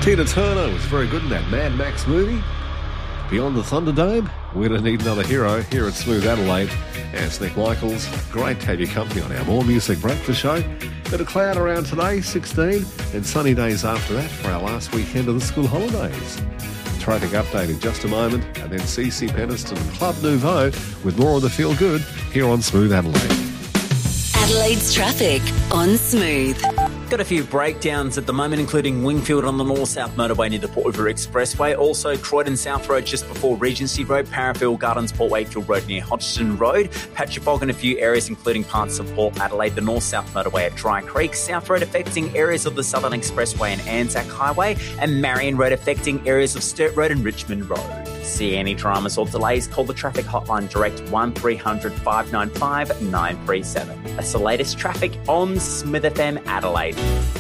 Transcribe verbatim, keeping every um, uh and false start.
Tina Turner was very good in that Mad Max movie. Beyond the Thunderdome, we don't need another hero here at Smooth Adelaide. And it's Nick Michaels. Great to have your company on our More Music Breakfast show. Bit of cloud around today, sixteen, and sunny days after that for our last weekend of the school holidays. Traffic update in just a moment, and then C C Peniston and Club Nouveau with more of the feel good here on Smooth Adelaide. Adelaide's traffic on Smooth. Got a few breakdowns at the moment, including Wingfield on the north-south motorway near the Port River Expressway. Also, Croydon South Road just before Regency Road, Parafield Gardens, Port Wakefield Road near Hodgson Road. Patch of fog in a few areas, including parts of Port Adelaide, the north-south motorway at Dry Creek. South Road affecting areas of the Southern Expressway and Anzac Highway. And Marion Road affecting areas of Sturt Road and Richmond Road. See any dramas or delays, call the traffic hotline direct one three hundred five nine five nine three seven. That's the latest traffic on Smith F M Adelaide.